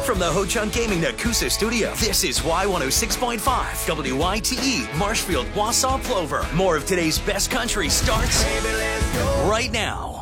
From the Ho Chunk Gaming Nakusa studio, this is Y106.5, WITE, Marshfield, Wausau, Plover. More of today's best country starts right now.